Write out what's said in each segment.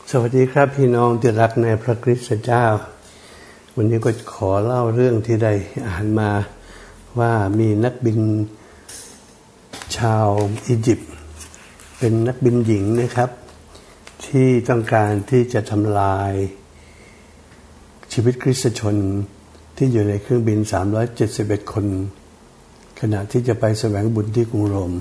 สวัสดีครับพี่น้องที่รักในพระคริสต์เจ้าวันนี้ก็ขอเล่าเรื่องที่ได้อ่านมาว่ามีนักบินชาวอียิปต์เป็นนักบินหญิงนะครับที่ต้องการที่จะทำลายชีวิตคริสตชนที่อยู่ในเครื่องบิน371คนขณะที่จะไปแสวงบุญที่กรุงโรม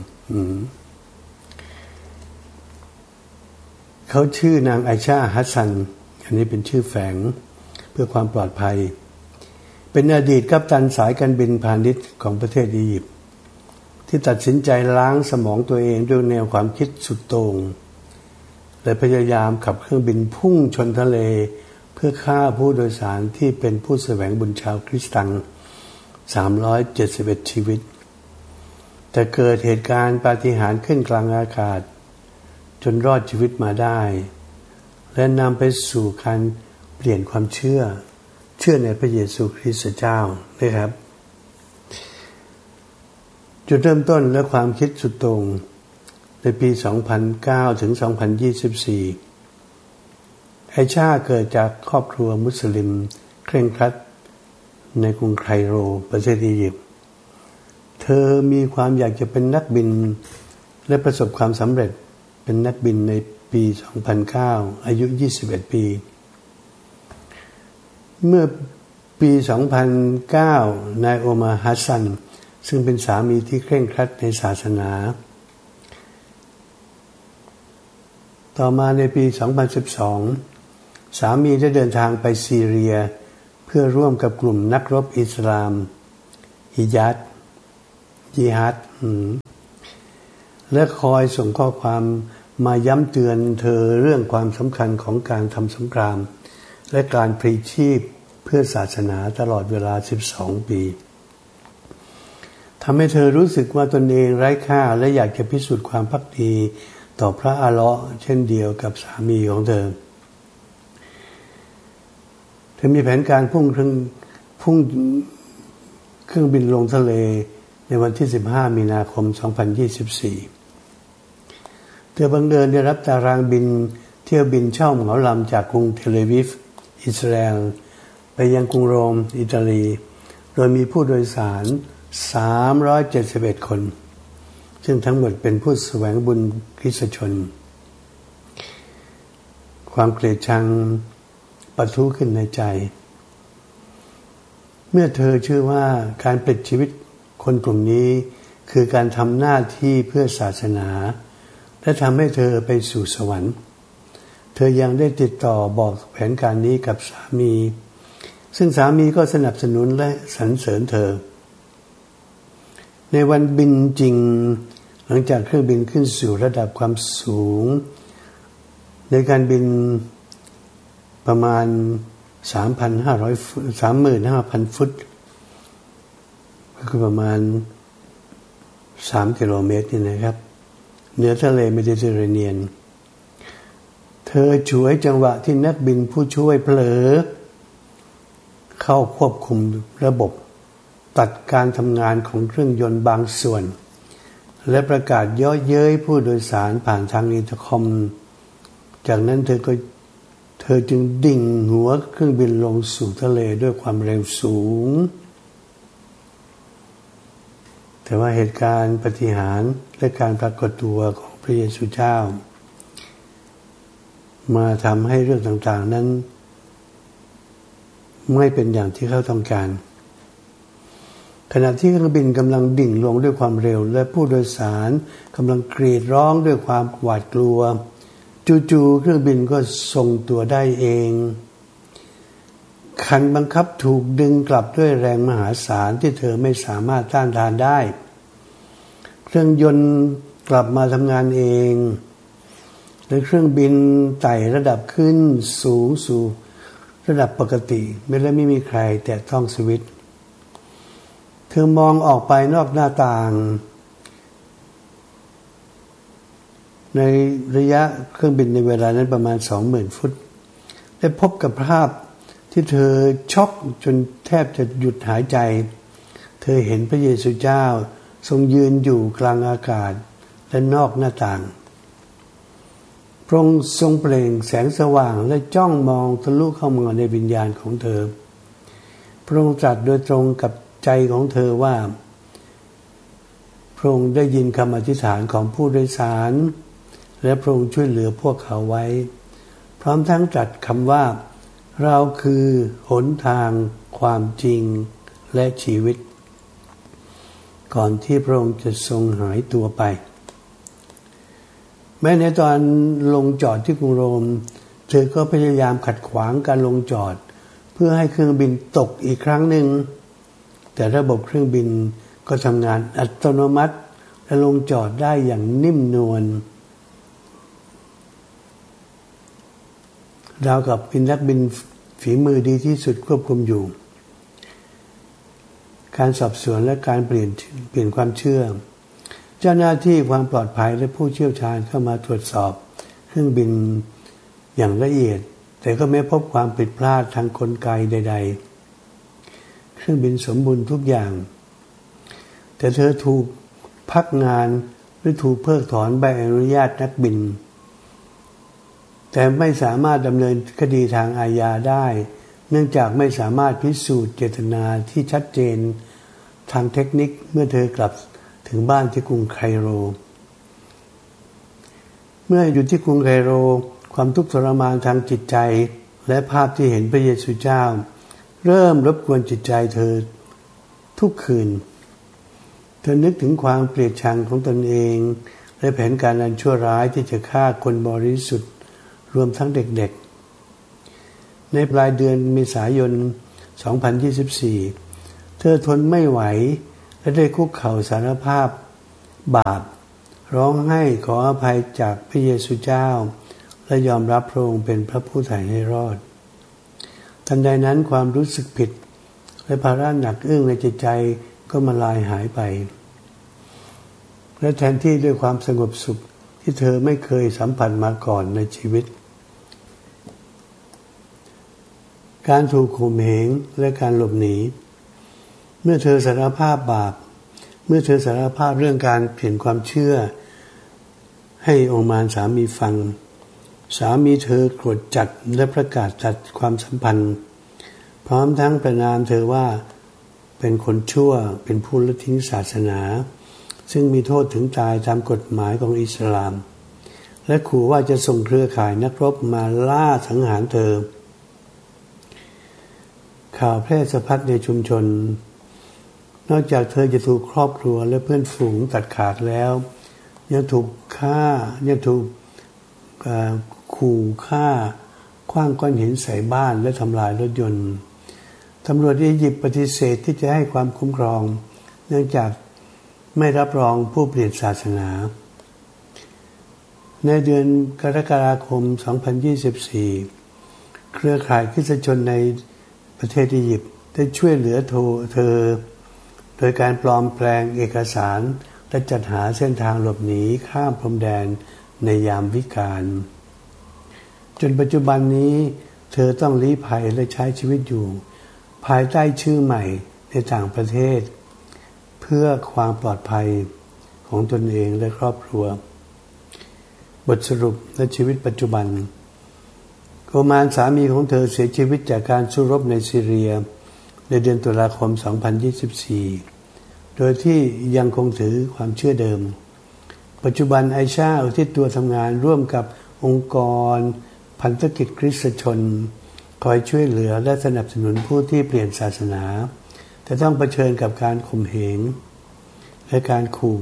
เขาชื่อนางไอชาฮัสซันอันนี้เป็นชื่อแฝงเพื่อความปลอดภัยเป็นอดีตกัปตันสายการบินพาณิชย์ของประเทศอียิปต์ที่ตัดสินใจล้างสมองตัวเองด้วยแนวความคิดสุดโต่งและพยายามขับเครื่องบินพุ่งชนทะเลเพื่อฆ่าผู้โดยสารที่เป็นผู้แสวงบุญชาวคริสตัง371ชีวิตแต่เกิดเหตุการณ์ปาฏิหาริย์ขึ้นกลางอากาศจนรอดชีวิตมาได้และนำไปสู่การเปลี่ยนความเชื่อในพระเยซูคริสต์เจ้านะครับจุดเริ่มต้นและความคิดสุดโต่งในปี 2009 ถึง 2024 ไอชาเกิดจากครอบครัวมุสลิมเคร่งครัดในกรุงไคโรประเทศอียิปต์เธอมีความอยากจะเป็นนักบินและประสบความสำเร็จเป็นนักบินในปี 2009 อายุ 21 ปีเมื่อปี 2009 นายโอมาร์ ฮัสซันซึ่งเป็นสามีที่เคร่งครัดในศาสนาต่อมาในปี 2012 สามีได้เดินทางไปซีเรียเพื่อร่วมกับกลุ่มนักรบอิสลามฮิญาดและคอยส่งข้อความมาย้ำเตือนเธอเรื่องความสำคัญของการทำสงครามและการพลีชีพเพื่อศาสนาตลอดเวลา12 ปีทำให้เธอรู้สึกว่าตนเองไร้ค่าและอยากจะพิสูจน์ความภักดีต่อพระอัลเลาะห์เช่นเดียวกับสามีของเธอมีแผนการพุ่งเครื่องบินลงทะเลในวันที่15 มีนาคม 2024 เธอบังเอิญได้รับตารางบินเที่ยวบินเช่าเหมาลำจากกรุงเทลอาวีฟอิสราเอลไปยังกรุงโรมอิตาลีโดยมีผู้โดยสาร371คนซึ่งทั้งหมดเป็นผู้แสวงบุญคริสตชนความเกลียดชังปะทุขึ้นในใจเมื่อเธอเชื่อว่าการปลิดชีวิตคนกลุ่มนี้คือการทำหน้าที่เพื่อศาสนาและทำให้เธอไปสู่สวรรค์เธอยังได้ติดต่อบอกแผนการนี้กับสามีซึ่งสามีก็สนับสนุนและสรรเสริญเธอในวันบินจริงหลังจากเครื่องบินขึ้นสู่ระดับความสูงในการบินประมาณ 35,000 ฟุตก็คือประมาณ3 กิโลเมตรนี่นะครับเหนือทะเลเมดิเตอร์เรเนียนเธอฉวยจังหวะที่นักบินผู้ช่วยเผลอเข้าควบคุมระบบตัดการทำงานของเครื่องยนต์บางส่วนและประกาศเยาะเย้ยผู้โดยสารผ่านทางอินเตอร์คอมจากนั้นเธอจึงดิ่งหัวเครื่องบินลงสู่ทะเลด้วยความเร็วสูงแต่ว่าเหตุการณ์ปาฏิหาริย์และการปรากฏตัวของพระเยซูเจ้ามาทำให้เรื่องต่างๆนั้นไม่เป็นอย่างที่เขาต้องการขณะที่เครื่องบินกำลังดิ่งลงด้วยความเร็วและผู้โดยสารกำลังกรีดร้องด้วยความหวาดกลัวจู่ๆเครื่องบินก็ทรงตัวได้เองคันบังคับถูกดึงกลับด้วยแรงมหาศาลที่เธอไม่สามารถต้านทานได้เครื่องยนต์กลับมาทำงานเองและเครื่องบินไต่ระดับขึ้นสูงสู่ระดับปกติไม่มีใครแตะต้องสวิตช์เธอมองออกไปนอกหน้าต่างในระยะเครื่องบินในเวลานั้นประมาณ 20,000 ฟุตได้พบกับภาพที่เธอช็อกจนแทบจะหยุดหายใจเธอเห็นพระเยซูเจ้าทรงยืนอยู่กลางอากาศและนอกหน้าต่างพระองค์ทรงเปล่งแสงสว่างและจ้องมองทะลุเข้ามาในวิญญาณของเธอพระองค์ตรัสโดยตรงกับใจของเธอว่าพระองค์ได้ยินคำอธิษฐานของผู้โดยสารและพระองค์ช่วยเหลือพวกเขาไว้พร้อมทั้งตรัสคำว่าเราคือหนทางความจริงและชีวิตก่อนที่พระองค์จะทรงหายตัวไปแม้ในตอนลงจอดที่กรุงโรมเธอก็พยายามขัดขวางการลงจอดเพื่อให้เครื่องบินตกอีกครั้งหนึ่งแต่ระบบเครื่องบินก็ทำงานอัตโนมัติและลงจอดได้อย่างนิ่มนวลราวกับเป็นนักบินฝีมือดีที่สุดควบคุมอยู่การสอบสวนและการเปลี่ยนความเชื่อเจ้าหน้าที่ความปลอดภัยและผู้เชี่ยวชาญเข้ามาตรวจสอบเครื่องบินอย่างละเอียดแต่ก็ไม่พบความผิดพลาดทางกลไกใดๆเครื่องบินสมบูรณ์ทุกอย่างแต่เธอถูกพักงานหรือถูกเพิกถอนใบอนุญาตนักบินแต่ไม่สามารถดำเนินคดีทางอาญาได้เนื่องจากไม่สามารถพิสูจน์เจตนาที่ชัดเจนทางเทคนิคเมื่อเธอกลับถึงบ้านที่กรุงไคโรเมื่ออยู่ที่กรุงไคโรความทุกข์ทรมานทางจิตใจและภาพที่เห็นพระเยซูเจ้าเริ่มรบกวนจิตใจเธอทุกคืนเธอนึกถึงความเกลียดชังของตนเองและแผนการอันชั่วร้ายที่จะฆ่าคนบริสุทธิ์รวมทั้งเด็กๆในปลายเดือนเมษายน 2024 เธอทนไม่ไหวและได้คุกเข่าสารภาพบาปร้องไห้ขออภัยจากพระเยซูเจ้าและยอมรับพระองค์เป็นพระผู้ไถ่ให้รอดทันใดนั้นความรู้สึกผิดและภาระหนักอึ้งในจิตใจก็มาลายหายไปและแทนที่ด้วยความสงบสุขที่เธอไม่เคยสัมผัสมาก่อนในชีวิตการถูกข่มเหงและการหลบหนีเมื่อเธอสารภาพบาปเมื่อเธอสารภาพเรื่องการเปลี่ยนความเชื่อให้องค์มารสามีฟังสามีเธอโกรธจัดและประกาศตัดความสัมพันธ์พร้อมทั้งประณามเธอว่าเป็นคนชั่วเป็นผู้ละทิ้งศาสนาซึ่งมีโทษถึงตายตามกฎหมายของอิสลามและขู่ว่าจะส่งเครือข่ายนักรบมาล่าสังหารเธอข่าวแพร่สะพัดในชุมชนนอกจากเธอจะถูกครอบครัวและเพื่อนฝูงตัดขาดแล้วยังถูกฆ่ายังถูกขู่ฆ่าขว้างก้อนหินใส่บ้านและทำลายรถยนต์ตำรวจอียิปต์ปฏิเสธที่จะให้ความคุ้มครองเนื่องจากไม่รับรองผู้เปลี่ยนศาสนาในเดือนกรกฎาคม 2024 เครือข่ายคริสตชนในประเทศอียิปต์ได้ช่วยเหลือเธอโดยการปลอมแปลงเอกสารและจัดหาเส้นทางหลบหนีข้ามพรมแดนในยามวิกาลจนปัจจุบันนี้เธอต้องลี้ภัยและใช้ชีวิตอยู่ภายใต้ชื่อใหม่ในต่างประเทศเพื่อความปลอดภัยของตนเองและครอบครัวบทสรุปและชีวิตปัจจุบันโอมานสามีของเธอเสียชีวิตจากการสู้รบในซีเรียในเดือนตุลาคม 2024 โดยที่ยังคงถือความเชื่อเดิมปัจจุบันไอชาอุทิศตัวทำงานร่วมกับองค์กรพันธกิจคริสตชนคอยช่วยเหลือและสนับสนุนผู้ที่เปลี่ยนศาสนาแต่ต้องเผชิญกับการข่มเหงและการขู่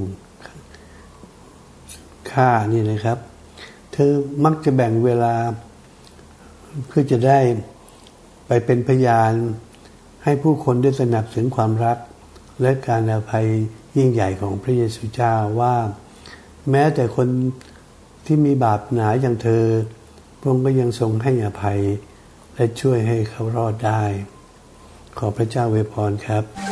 ฆ่านี่นะครับเธอมักจะแบ่งเวลาเพื่อจะได้ไปเป็นพยานให้ผู้คนได้สนับสนุนความรักและการอภัยยิ่งใหญ่ของพระเยซูเจ้าว่าแม้แต่คนที่มีบาปหนาอย่างเธอพระองค์ก็ยังทรงให้อภัยและช่วยให้เขารอดได้ขอพระเจ้าอวยพรครับ